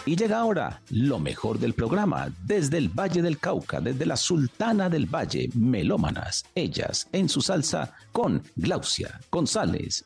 Y llega ahora lo mejor del programa, desde el Valle del Cauca, desde la Sultana del Valle, melómanas, ellas en su salsa con Glaucia González.